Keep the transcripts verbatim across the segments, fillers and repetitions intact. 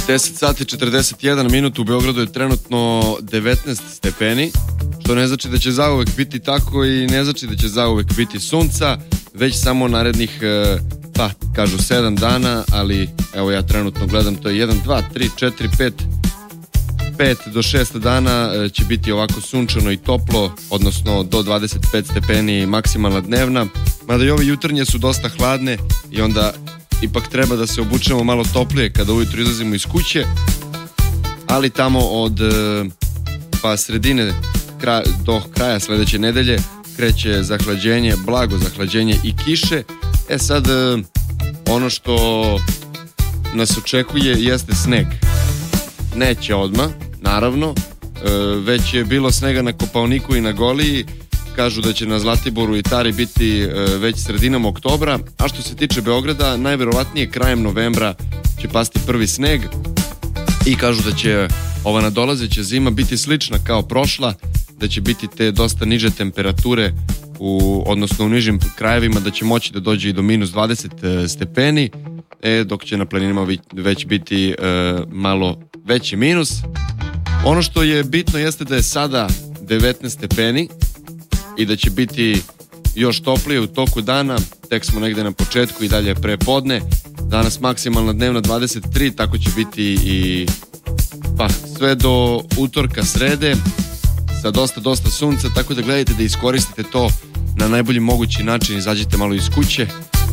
deset sati četrdeset jedan minut, u Beogradu je trenutno devetnaest stepeni, što ne znači da će zauvek biti tako i ne znači da će zauvek biti sunca, već samo narednih, pa kažu sedam dana, ali evo ja trenutno gledam, to je jedan, dva, tri, četiri, pet, pet do šest dana će biti ovako sunčano i toplo, odnosno do dvadeset pet stepeni maksimalna dnevna, mada i ove jutarnje su dosta hladne i onda ipak treba da se obučemo malo toplije kada ujutro izlazimo iz kuće, ali tamo od pa sredine kraj, do kraja sledeće nedelje kreće zahlađenje, blago zahlađenje i kiše. E sad, ono što nas očekuje jeste sneg. Neće odmah, naravno, već je bilo snega na Kopaoniku i na Goliji. Kažu da će na Zlatiboru i Tari biti već sredinom oktobra, a što se tiče Beograda, najverovatnije krajem novembra će pasti prvi sneg i kažu da će ova nadolazeća zima biti slična kao prošla, da će biti te dosta niže temperature, u, odnosno u nižim krajevima, da će moći da dođe i do minus dvadeset stepeni, e, dok će na planinama već biti e, malo veći minus. Ono što je bitno jeste da je sada devetnaest stepeni i da će biti još toplije u toku dana, tek smo negde na početku i dalje pre podne. Danas maksimalna dnevna dvadeset tri, tako će biti i pa sve do utorka, srede, sa dosta, dosta sunca, tako da gledajte da iskoristite to na najbolji mogući način, izađite malo iz kuće,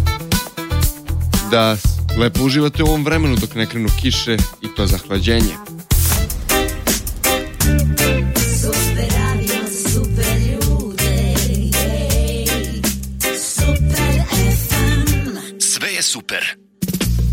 da lepo uživate u ovom vremenu dok ne krenu kiše i to zahlađenje. Sve je super.